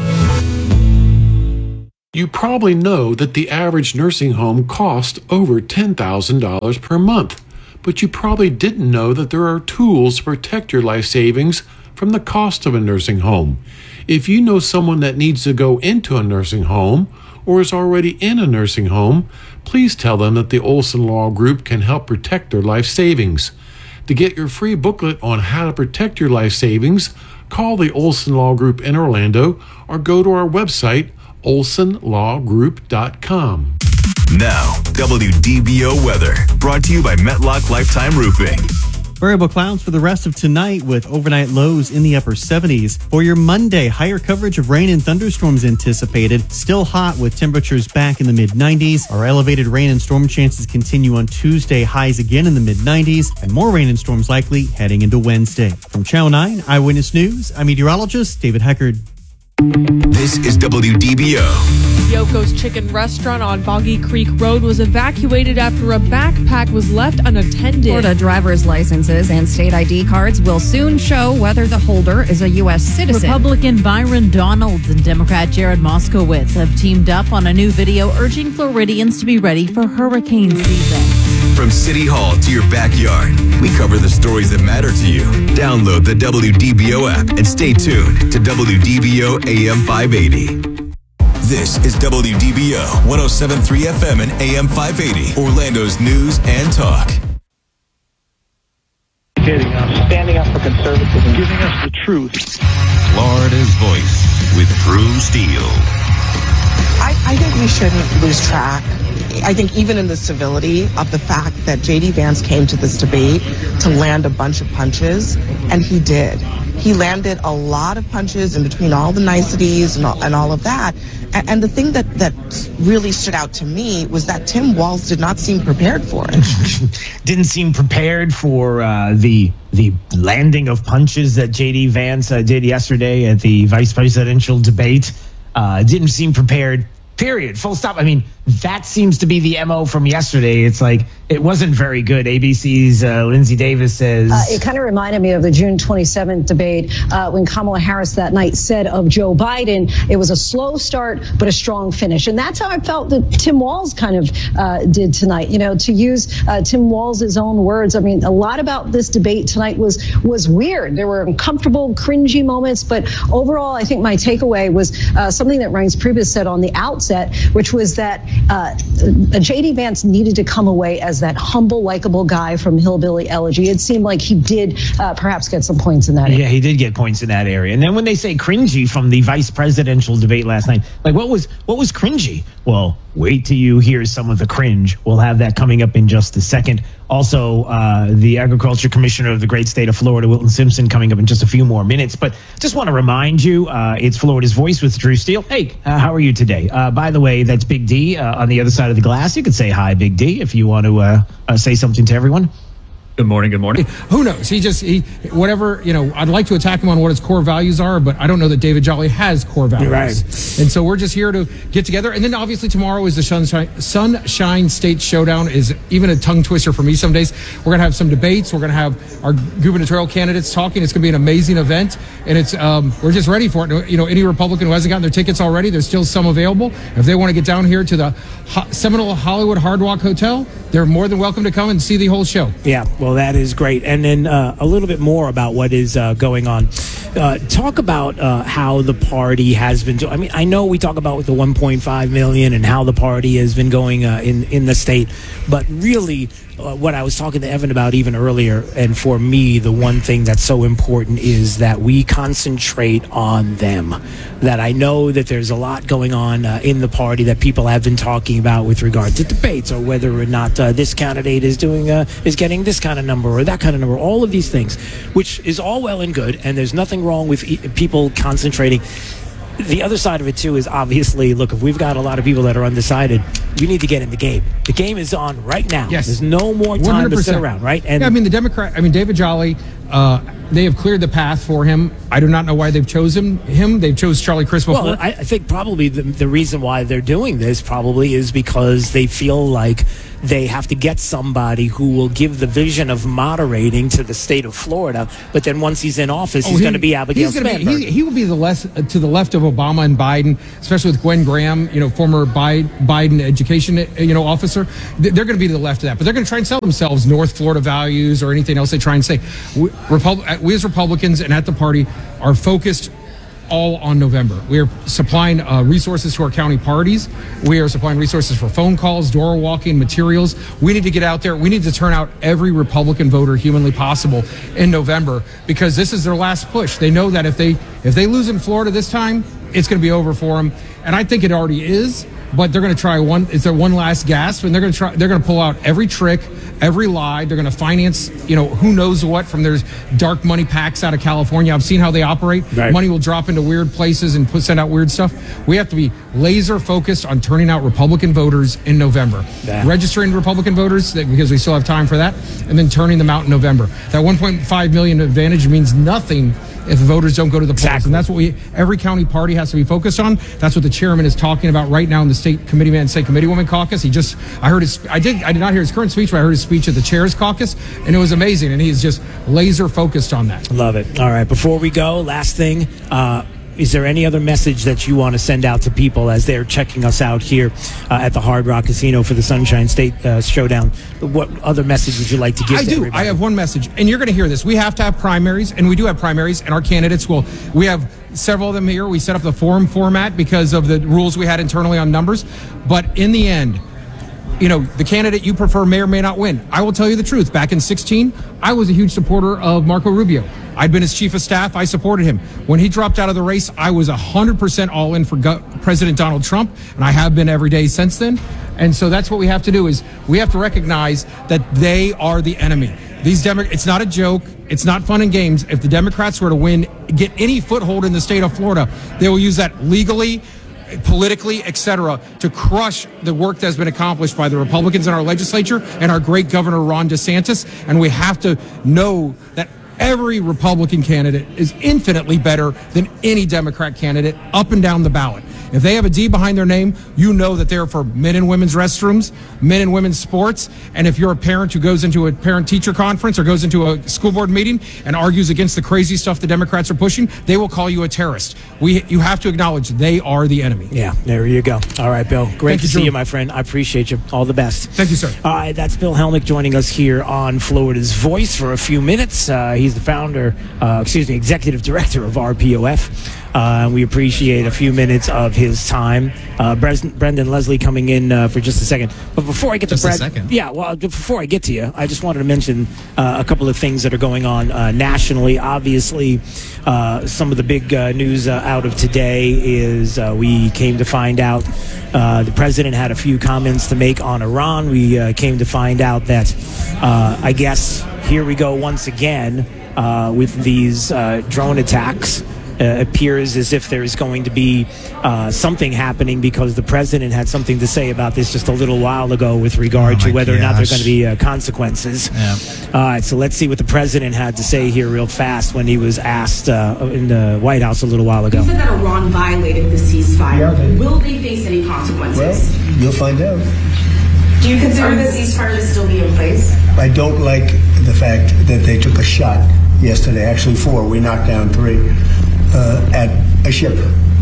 You probably know that the average nursing home costs over $10,000 per month, but you probably didn't know that there are tools to protect your life savings from the cost of a nursing home. If you know someone that needs to go into a nursing home or is already in a nursing home, please tell them that the Olson Law Group can help protect their life savings. To get your free booklet on how to protect your life savings, call the Olson Law Group in Orlando or go to our website, olsonlawgroup.com. Now, WDBO weather, brought to you by Metlock Lifetime Roofing. Variable clouds for the rest of tonight with overnight lows in the upper 70s. For your Monday, higher coverage of rain and thunderstorms anticipated. Still hot with temperatures back in the mid-90s. Our elevated rain and storm chances continue on Tuesday, highs again in the mid-90s, and more rain and storms likely heading into Wednesday. From Channel 9 Eyewitness News, I'm meteorologist David Heckard. This is WDBO. Yoko's Chicken Restaurant on Boggy Creek Road was evacuated after a backpack was left unattended. Florida driver's licenses and state ID cards will soon show whether the holder is a U.S. citizen. Republican Byron Donalds and Democrat Jared Moskowitz have teamed up on a new video urging Floridians to be ready for hurricane season. From City Hall to your backyard, we cover the stories that matter to you. Download the WDBO app and stay tuned to WDBO AM 580. This is WDBO 107.3 FM and AM 580, Orlando's news and talk. Standing up for conservatism, giving us the truth. Florida's Voice with Drew Steele. I think we shouldn't lose track. I think even in the civility of the fact that J.D. Vance came to this debate to land a bunch of punches, and he did. He landed a lot of punches in between all the niceties and all of that. And the thing that really stood out to me was that Tim Walz did not seem prepared for it. Didn't seem prepared for the landing of punches that J.D. Vance did yesterday at the vice presidential debate. Didn't seem prepared. Period. Full stop. I mean, that seems to be the MO from yesterday. It's like, it wasn't very good. ABC's Lindsay Davis says. It kind of reminded me of the June 27th debate when Kamala Harris that night said of Joe Biden, it was a slow start, but a strong finish. And that's how I felt that Tim Walz kind of did tonight. You know, to use Tim Walz's own words, I mean, a lot about this debate tonight was weird. There were uncomfortable, cringy moments. But overall, I think my takeaway was something that Reince Priebus said on the outset, which was that J.D. Vance needed to come away as that humble, likable guy from Hillbilly Elegy. It seemed like he did perhaps get some points in that area. Yeah, he did get points in that area. And then when they say cringy from the vice presidential debate last night, like what was cringy? Well, wait till you hear some of the cringe. We'll have that coming up in just a second. Also, the Agriculture Commissioner of the great state of Florida, Wilton Simpson, coming up in just a few more minutes. But just want to remind you, it's Florida's Voice with Drew Steele. Hey, how are you today? By the way, that's Big D on the other side of the glass. You could say hi, Big D, if you want to say something to everyone. Good morning. Good morning. Who knows? He whatever, I'd like to attack him on what his core values are, but I don't know that David Jolly has core values. Right. And so we're just here to get together. And then obviously tomorrow is the Sunshine State Showdown, is even a tongue twister for me some days. We're going to have some debates. We're going to have our gubernatorial candidates talking. It's going to be an amazing event. And it's we're just ready for it. Any Republican who hasn't gotten their tickets already, there's still some available. If they want to get down here to the Seminole Hollywood Hard Rock Hotel, they're more than welcome to come and see the whole show. Yeah, well, that is great. And then a little bit more about what is going on. Talk about how the party has been doing. I mean, I know we talk about with the 1.5 million and how the party has been going in the state, but really what I was talking to Evan about even earlier, and for me, the one thing that's so important is that we concentrate on them. That I know that there's a lot going on in the party that people have been talking about with regard to debates, or whether or not this candidate is getting this kind of number or that kind of number, all of these things, which is all well and good, and there's nothing wrong with people concentrating. The other side of it, too, is obviously, look, if we've got a lot of people that are undecided, you need to get in the game. The game is on right now. Yes. There's no more time 100%. To sit around, right? And David Jolly, they have cleared the path for him. I do not know why they've chosen him. They've chose Charlie Crist before. Well, I think probably the reason why they're doing this probably is because they feel like they have to get somebody who will give the vision of moderating to the state of Florida. But then once he's in office, he's going to be Abigail Spanberg. He will be to the left of Obama and Biden, especially with Gwen Graham, former Biden education, officer. They're going to be to the left of that. But they're going to try and sell themselves North Florida values or anything else they try and say. We as Republicans and at the party are focused all on November. We are supplying resources to our county parties. We are supplying resources for phone calls, door walking, materials. We need to get out there. We need to turn out every Republican voter humanly possible in November because this is their last push. They know that if they lose in Florida this time, it's going to be over for them. And I think it already is. But they're going to try it's their one last gasp, and they're going to pull out every trick, every lie. They're going to finance, who knows what from their dark money PACs out of California. I've seen how they operate. Right. Money will drop into weird places and send out weird stuff. We have to be laser focused on turning out Republican voters in November, registering Republican voters because we still have time for that, and then turning them out in November. That 1.5 million advantage means nothing if voters don't go to the polls. Exactly. And that's what every county party has to be focused on. That's what the chairman is talking about right now in the state committeeman, state committeewoman caucus. I did not hear his current speech, but I heard his speech at the chair's caucus, and it was amazing. And he's just laser focused on that. Love it. All right. Before we go, last thing, is there any other message that you want to send out to people as they're checking us out here at the Hard Rock Casino for the Sunshine State Showdown? What other message would you like to give to everybody? I have one message, and you're going to hear this. We have to have primaries, and we do have primaries, and our candidates we have several of them here. We set up the forum format because of the rules we had internally on numbers. But in the end, the candidate you prefer may or may not win. I will tell you the truth. Back in 2016, I was a huge supporter of Marco Rubio. I'd been his chief of staff. I supported him. When he dropped out of the race, I was 100% all in for President Donald Trump, and I have been every day since then. And so that's what we have to do is we have to recognize that they are the enemy. It's not a joke. It's not fun and games. If the Democrats were to get any foothold in the state of Florida, they will use that legally, politically, etc., to crush the work that has been accomplished by the Republicans in our legislature and our great Governor Ron DeSantis. And we have to know that every Republican candidate is infinitely better than any Democrat candidate up and down the ballot. If they have a D behind their name, you know that they're for men and women's restrooms, men and women's sports. And if you're a parent who goes into a parent-teacher conference or goes into a school board meeting and argues against the crazy stuff the Democrats are pushing, they will call you a terrorist. You have to acknowledge they are the enemy. Yeah, there you go. All right, Bill. Great to see you, my friend. I appreciate you. All the best. Thank you, sir. All right, that's Bill Helmick joining us here on Florida's Voice for a few minutes. He's the executive director of RPOF. We appreciate a few minutes of his time. Brendan Leslie coming in for just a second. But before I get to Brendan, before I get to you, I just wanted to mention a couple of things that are going on nationally. Obviously, some of the big news out of today is we came to find out the president had a few comments to make on Iran. We came to find out that I guess here we go once again with these drone attacks. Appears as if there's going to be something happening because the president had something to say about this just a little while ago with regard to whether or not there are going to be consequences. Yeah. All right, so let's see what the president had to say here real fast when he was asked in the White House a little while ago. You said that Iran violated the ceasefire. Yeah, will they face any consequences? Well, you'll find out. Do you consider the ceasefire to still be in place? I don't like the fact that they took a shot yesterday, actually 4. We knocked down 3. At a ship,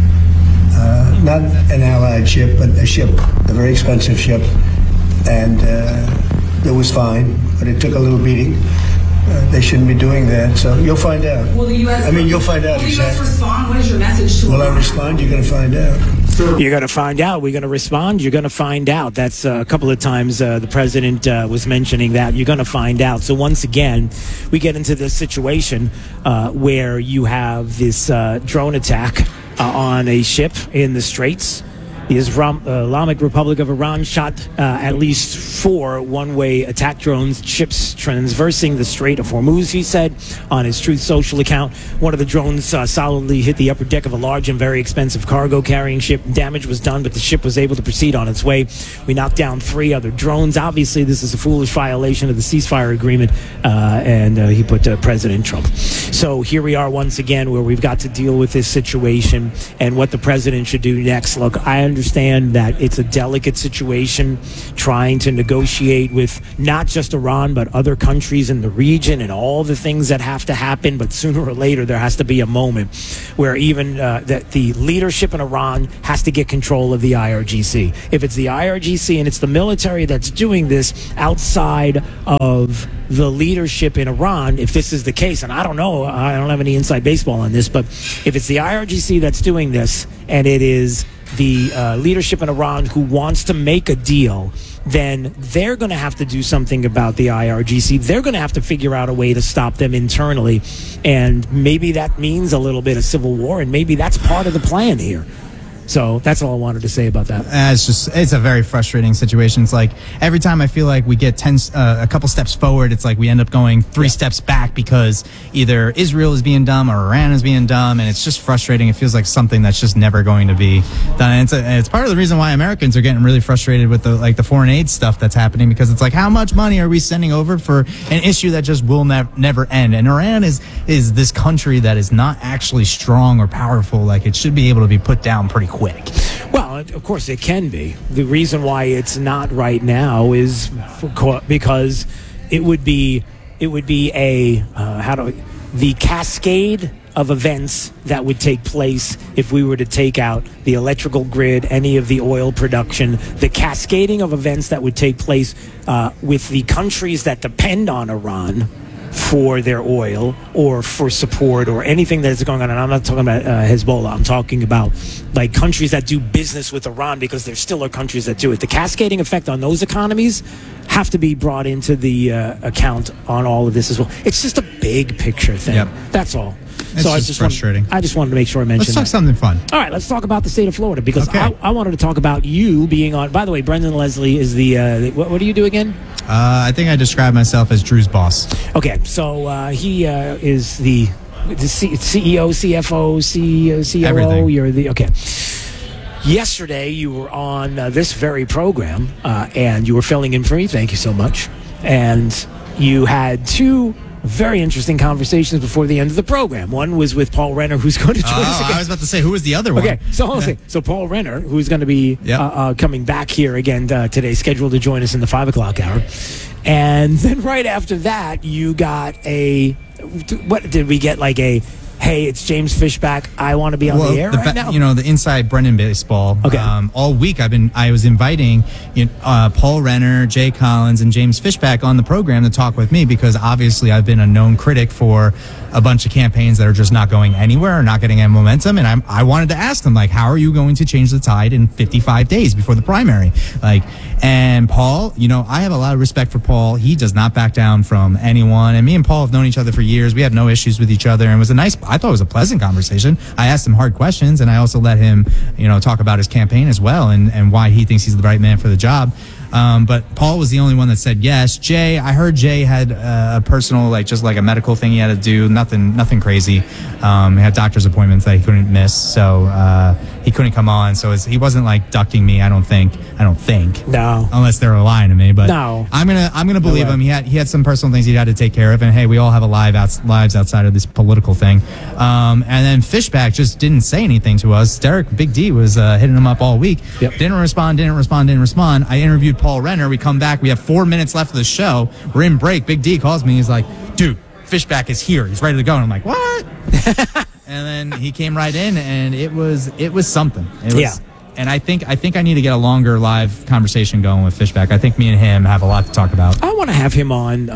not an allied ship, but a ship, a very expensive ship, and it was fine, but it took a little beating. They shouldn't be doing that, so you'll find out. Will the U.S. You'll find out. Will the U.S. respond? What is your message to Will I respond? You're going to find out. You're going to find out. We're going to respond. You're going to find out. That's a couple of times the president was mentioning that. You're going to find out. So once again, we get into this situation where you have this drone attack on a ship in the Straits. The Islamic Republic of Iran shot at least 4 one-way attack drones, ships traversing the Strait of Hormuz, he said on his Truth Social account. One of the drones solidly hit the upper deck of a large and very expensive cargo-carrying ship. Damage was done, but the ship was able to proceed on its way. We knocked down 3 other drones. Obviously, this is a foolish violation of the ceasefire agreement, and he put President Trump. So here we are once again where we've got to deal with this situation and what the president should do next. Look, I understand that it's a delicate situation trying to negotiate with not just Iran but other countries in the region and all the things that have to happen, but sooner or later there has to be a moment where even that the leadership in Iran has to get control of the IRGC. If it's the IRGC and it's the military that's doing this outside of the leadership in Iran, if this is the case, and I don't know, I don't have any inside baseball on this, but if it's the IRGC that's doing this and it is the leadership in Iran who wants to make a deal, then they're going to have to do something about the IRGC. They're going to have to figure out a way to stop them internally. And maybe that means a little bit of civil war, and maybe that's part of the plan here. So that's all I wanted to say about that. It's a very frustrating situation. It's like every time I feel like we get a couple steps forward, it's like we end up going 3 steps back because either Israel is being dumb or Iran is being dumb, and it's just frustrating. It feels like something that's just never going to be done. And it's part of the reason why Americans are getting really frustrated with the foreign aid stuff that's happening, because it's like, how much money are we sending over for an issue that just will never end? And Iran is this country that is not actually strong or powerful. Like, it should be able to be put down pretty quick. Well, of course it can be. The reason why it's not right now is because it would be the cascade of events that would take place if we were to take out the electrical grid, any of the oil production, the cascading of events that would take place with the countries that depend on Iran for their oil or for support or anything that is going on. And I'm not talking about Hezbollah. I'm talking about like countries that do business with Iran, because there still are countries that do it. The cascading effect on those economies have to be brought into the account on all of this as well. It's just a big picture thing. Yep. That's all. It's just frustrating. I just wanted to make sure I mentioned Let's talk something fun. All right, let's talk about the state of Florida, because I wanted to talk about you being on. By the way, Brendan Leslie is the what do you do again? I think I describe myself as Drew's boss. Okay, so he is the CEO, CFO, COO. Everything. You're the okay. Yesterday, you were on this very program, and you were filling in for me. Thank you so much. And you had 2 very interesting conversations before the end of the program. One was with Paul Renner, who's going to join us again. I was about to say, who was the other one? Okay, so Paul Renner, who's going to be coming back here again today, scheduled to join us in the 5 o'clock hour. And then right after that, you got what did we get, like a, hey, it's James Fishback, I want to be on the air right now? You know, the inside Brendan baseball. Okay. All week I was inviting Paul Renner, Jay Collins, and James Fishback on the program to talk with me, because obviously I've been a known critic for a bunch of campaigns that are just not going anywhere or not getting any momentum. And I wanted to ask them, like, how are you going to change the tide in 55 days before the primary? And Paul, I have a lot of respect for Paul. He does not back down from anyone. And me and Paul have known each other for years. We have no issues with each other. And it was I thought it was a pleasant conversation. I asked him hard questions, and I also let him, talk about his campaign as well and why he thinks he's the right man for the job. But Paul was the only one that said yes. Jay, I heard Jay had a personal, just a medical thing he had to do. Nothing crazy. He had doctor's appointments that he couldn't miss, so he couldn't come on. So he wasn't ducking me. I don't think. No. Unless they're lying to me, but no. I'm gonna believe him. He had some personal things he had to take care of, and hey, we all have lives outside of this political thing. And then Fishback just didn't say anything to us. Derek Big D was hitting him up all week. Yep. Didn't respond. I interviewed Paul Renner. We come back. We have 4 minutes left of the show. We're in break. Big D calls me. He's like, dude, Fishback is here. He's ready to go. And I'm like, what? And then he came right in, and it was something. And I think I need to get a longer live conversation going with Fishback. I think me and him have a lot to talk about. I want to have him on.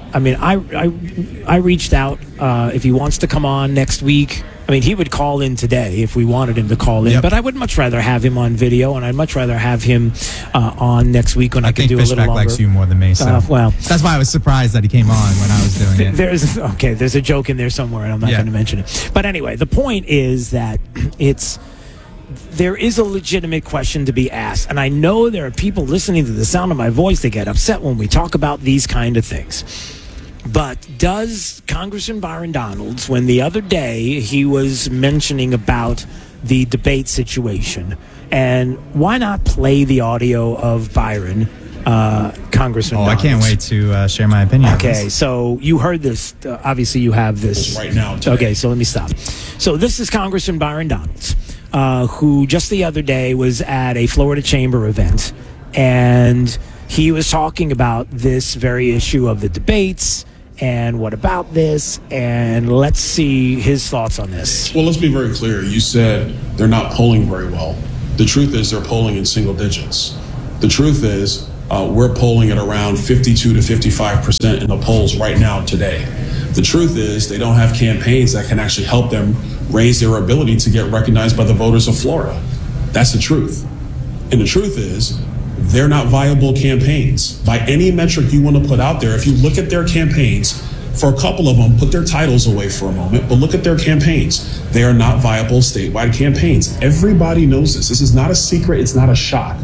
I reached out if he wants to come on next week. He would call in today if we wanted him to call in, but I would much rather have him on video, and I'd much rather have him on next week when I can do a little longer. I think Fishback likes you more than me, so well, that's why I was surprised that he came on when I was doing it. There's a joke in there somewhere, and I'm not going to mention it. But anyway, the point is that there is a legitimate question to be asked. And I know there are people listening to the sound of my voice that get upset when we talk about these kind of things. But does Congressman Byron Donalds, when the other day he was mentioning about the debate situation, and why not play the audio of Byron, Congressman Donalds? I can't wait to share my opinion. Okay, so you heard this. Obviously, you have this right now. Today. Okay, so let me stop. So this is Congressman Byron Donalds, who just the other day was at a Florida Chamber event, and he was talking about this very issue of the debates. And what about this? And let's see his thoughts on this. Well, let's be very clear. You said they're not polling very well. The truth is they're polling in single digits. The truth is we're polling at around 52 to 55% in the polls right now today. The truth is they don't have campaigns that can actually help them raise their ability to get recognized by the voters of Florida. That's the truth. And the truth is they're not viable campaigns. By any metric you want to put out there, if you look at their campaigns, for a couple of them, put their titles away for a moment, but look at their campaigns. They are not viable statewide campaigns. Everybody knows this. This is not a secret. It's not a shock.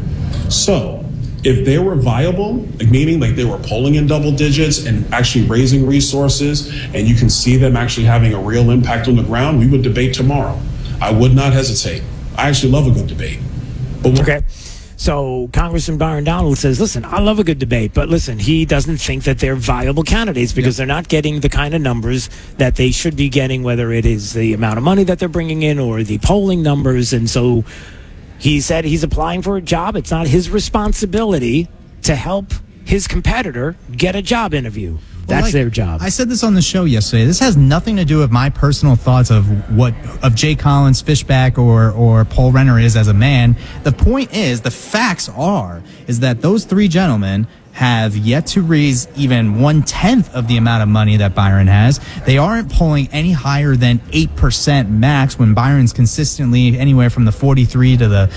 So if they were viable, meaning like they were polling in double digits and actually raising resources, and you can see them actually having a real impact on the ground, we would debate tomorrow. I would not hesitate. I actually love a good debate. But okay. So Congressman Byron Donalds says, listen, I love a good debate, but listen, he doesn't think that they're viable candidates because they're not getting the kind of numbers that they should be getting, whether it is the amount of money that they're bringing in or the polling numbers. And so he said he's applying for a job. It's not his responsibility to help his competitor get a job interview. That's their job. I said this on the show yesterday. This has nothing to do with my personal thoughts of Jay Collins, Fishback, or Paul Renner is as a man. The point is, the facts is that those three gentlemen have yet to raise even 1/10 of the amount of money that Byron has. They aren't polling any higher than 8% max when Byron's consistently anywhere from the 43 to the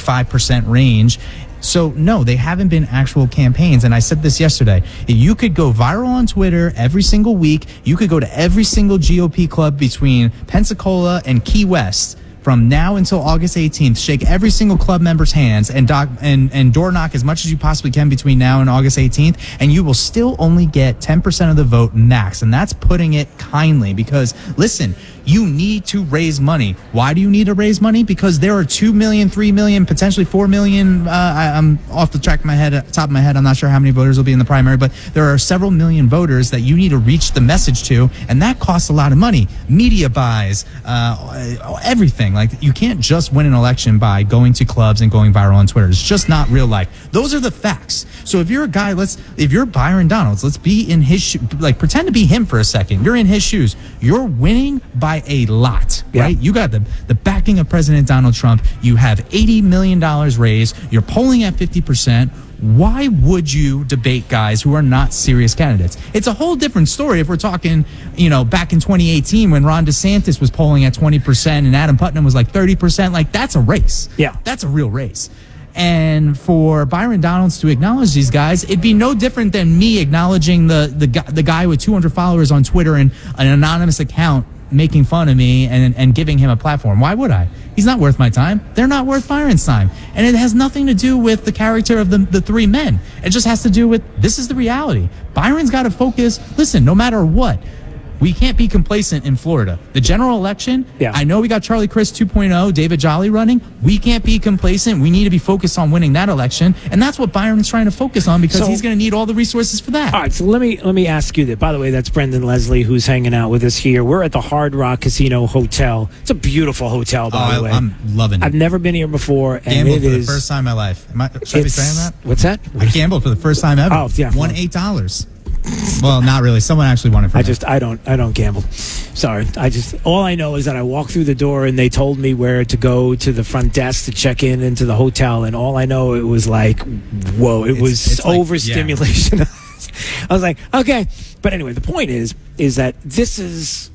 55% range. So, no, they haven't been actual campaigns. And I said this yesterday. You could go viral on Twitter every single week. You could go to every single GOP club between Pensacola and Key West from now until August 18th. Shake every single club member's hands and door knock as much as you possibly can between now and August 18th. And you will still only get 10% of the vote max. And that's putting it kindly because, listen, you need to raise money. Why do you need to raise money? Because there are 2 million, 3 million, potentially 4 million. I'm off the top of my head. I'm not sure how many voters will be in the primary, but there are several million voters that you need to reach the message to, and that costs a lot of money. Media buys, everything. Like, you can't just win an election by going to clubs and going viral on Twitter. It's just not real life. Those are the facts. So if you're a guy, if you're Byron Donalds, let's be in his pretend to be him for a second. You're in his shoes. You're winning by a lot, right? You got the backing of President Donald Trump. You have $80 million raised. You're polling at 50%. Why would you debate guys who are not serious candidates? It's a whole different story if we're talking, back in 2018 when Ron DeSantis was polling at 20% and Adam Putnam was like 30%. Like, that's a race. Yeah. That's a real race. And for Byron Donalds to acknowledge these guys, it'd be no different than me acknowledging the guy with 200 followers on Twitter and an anonymous account making fun of me and giving him a platform. Why would I? He's not worth my time. They're not worth Byron's time. And it has nothing to do with the character of the three men. It just has to do with, this is the reality. Byron's got to focus. Listen, no matter what, we can't be complacent in Florida. The general election, I know we got Charlie Crist 2.0, David Jolly running. We can't be complacent. We need to be focused on winning that election. And that's what Byron's trying to focus on because he's going to need all the resources for that. All right, so let me ask you that. By the way, that's Brendan Leslie who's hanging out with us here. We're at the Hard Rock Casino Hotel. It's a beautiful hotel, by the way. I'm loving it. I've never been here before. And gambled for the first time in my life. Should I be saying that? What's that? I gambled for the first time ever. Oh, yeah. Won $8. Well, not really. Someone actually won it for me. I don't gamble. Sorry. All I know is that I walked through the door and they told me where to go to the front desk to check into the hotel, and all I know it was like, whoa, it was overstimulation. I was like, okay. But anyway, the point is that this is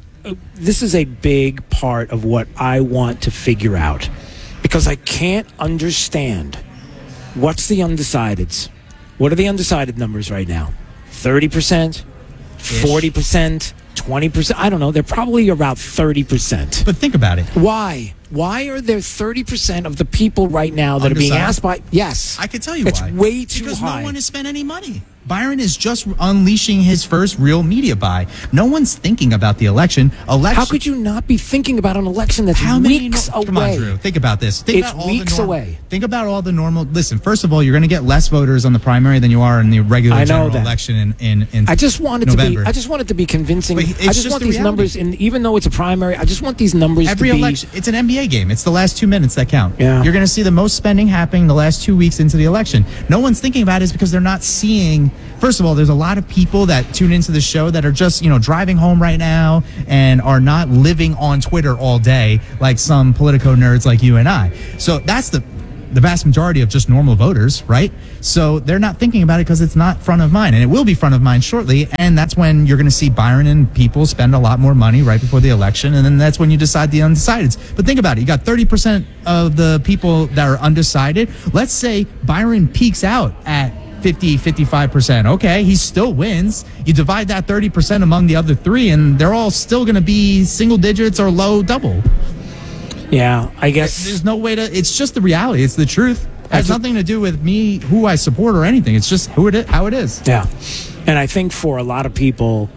a big part of what I want to figure out because I can't understand what's the undecideds. What are the undecided numbers right now? 30%, 40%, 20%. I don't know. They're probably about 30%. But think about it. Why? Why are there 30% of the people right now that are being asked by? Yes. I can tell you it's why. It's way too because high. Because no one has spent any money. Byron is just unleashing his first real media buy. No one's thinking about the election. How could you not be thinking about an election that's weeks away? Come on, Drew. Think about this. It's weeks away. Think about all the normal. Listen, first of all, you're going to get less voters on the primary than you are in the regular general election in I just want it November. to be. I just want it to be convincing. I just want these reality. Numbers, and even though it's a primary, I just want these numbers. Every to be, election, it's an NBA game. It's the last 2 minutes that count. Yeah. You're going to see the most spending happening the last 2 weeks into the election. No one's thinking about it because they're not seeing. First of all, there's a lot of people that tune into the show that are just, driving home right now and are not living on Twitter all day like some Politico nerds like you and I. So that's the vast majority of just normal voters, right? So they're not thinking about it because it's not front of mind, and it will be front of mind shortly. And that's when you're going to see Byron and people spend a lot more money right before the election, and then that's when you decide the undecideds. But think about it. You got 30% of the people that are undecided. Let's say Byron peaks out at 50-55%. Okay, he still wins. You divide that 30% among the other three, and they're all still going to be single digits or low double. Yeah, I guess there's no way to. It's just the reality. It's the truth. It has nothing to do with me, who I support, or anything. It's just how it is. Yeah, and I think for a lot of people,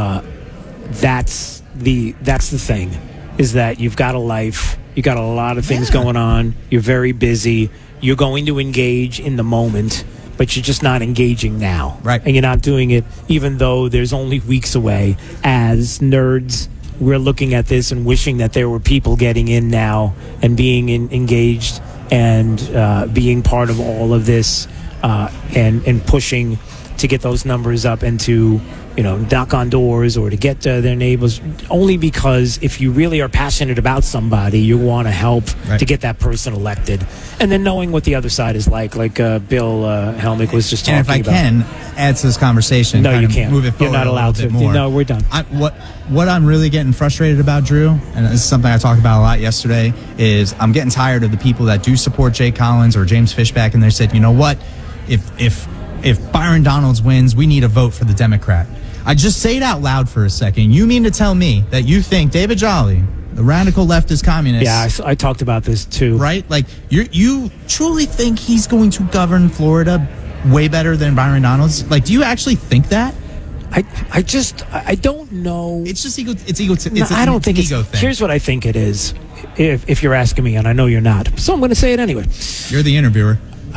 that's the thing, is that you've got a life, you got a lot of things going on. You're very busy. You're going to engage in the moment, but you're just not engaging now. Right. And you're not doing it even though there's only weeks away. As nerds, we're looking at this and wishing that there were people getting in now and being engaged and being part of all of this and pushing to get those numbers up and to knock on doors or to get to their neighbors, only because if you really are passionate about somebody, you want to help to get that person elected. And then knowing what the other side is like Bill Helmick was just talking about. And if I can add to this conversation, no, you can't. Move it forward. You're not allowed to. More. No, we're done. What I'm really getting frustrated about, Drew, and this is something I talked about a lot yesterday, is I'm getting tired of the people that do support Jay Collins or James Fishback, and they said, you know what, if Byron Donalds wins, we need a vote for the Democrat. I just say it out loud for a second. You mean to tell me that you think David Jolly, the radical leftist communist... Yeah, I talked about this too. Right? Like, you truly think he's going to govern Florida way better than Byron Donalds? Like, do you actually think that? I don't know. It's just ego. I don't think ego it's... thing. Here's what I think it is, if you're asking me, and I know you're not. So I'm going to say it anyway. You're the interviewer.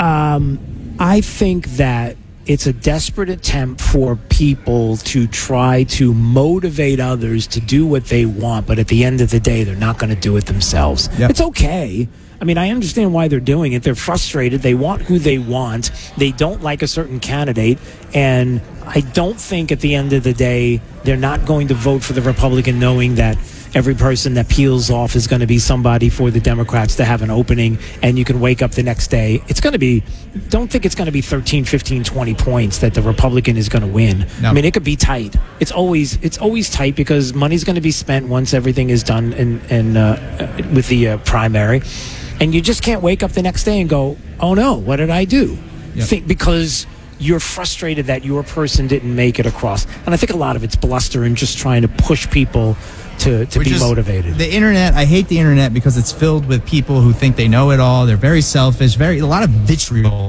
I think that it's a desperate attempt for people to try to motivate others to do what they want, but at the end of the day, they're not going to do it themselves. Yep. It's okay. I mean, I understand why they're doing it. They're frustrated. They want who they want. They don't like a certain candidate. And I don't think at the end of the day, they're not going to vote for the Republican knowing that every person that peels off is going to be somebody for the Democrats to have an opening, and you can wake up the next day. It's going to be, don't think it's going to be 13, 15, 20 points that the Republican is going to win. No. I mean, it could be tight. It's always tight because money's going to be spent once everything is done with the primary. And you just can't wake up the next day and go, oh no, what did I do? Yep. Because you're frustrated that your person didn't make it across. And I think a lot of it's bluster and just trying to push people to be motivated. The internet, I hate the internet because it's filled with people who think they know it all. They're very selfish, a lot of vitriol.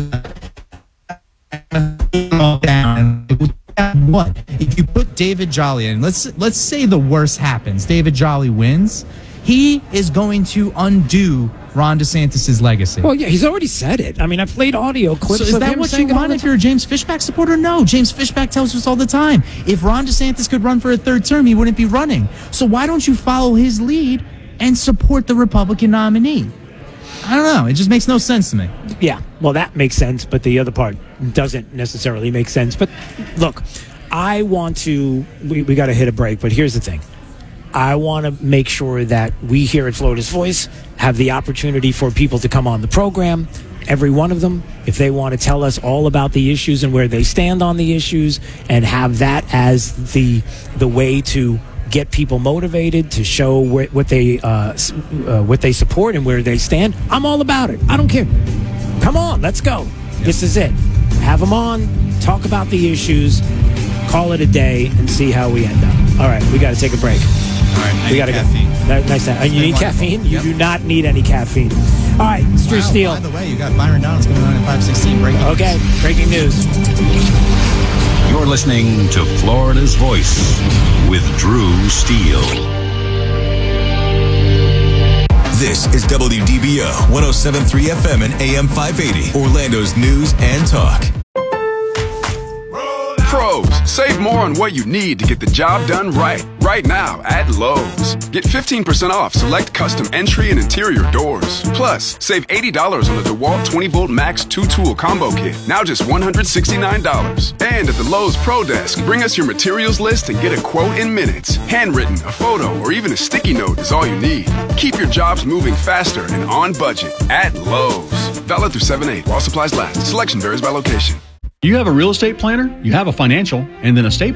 What? If you put David Jolly in, let's say the worst happens. David Jolly wins. He is going to undo Ron DeSantis' legacy. Well, yeah, he's already said it. I mean, I've played audio clips. So is that what you want if you're a James Fishback supporter? No. James Fishback tells us all the time, if Ron DeSantis could run for a third term, he wouldn't be running. So why don't you follow his lead and support the Republican nominee? I don't know. It just makes no sense to me. Yeah, well, that makes sense, but the other part doesn't necessarily make sense. But look, I want to... We got to hit a break, but here's the thing. I want to make sure that we here at Florida's Voice have the opportunity for people to come on the program, every one of them, if they want to tell us all about the issues and where they stand on the issues, and have that as the way to get people motivated, to show what they support and where they stand. I'm all about it. I don't care. Come on, let's go. Yep. This is it. Have them on, talk about the issues, call it a day, and see how we end up. All right, we got to take a break. All right, We got to go. Nice. You need caffeine? You do not need any caffeine. All right, it's Drew Steele. By the way, you got Byron Donalds coming on at 5:16. Breaking news. Okay, breaking news. You're listening to Florida's Voice with Drew Steele. This is WDBO 107.3 FM and AM 580, Orlando's news and talk. Pros, save more on what you need to get the job done right now at Lowe's. Get 15% off select custom entry and interior doors. Plus, save $80 on the DeWalt 20-volt Max 2-tool combo kit, now just $169. And at the Lowe's Pro Desk, bring us your materials list and get a quote in minutes. Handwritten, a photo, or even a sticky note is all you need. Keep your jobs moving faster and on budget at Lowe's. Valid through 7/8 while supplies last. Selection varies by location. You have a real estate planner, you have a financial, and then estate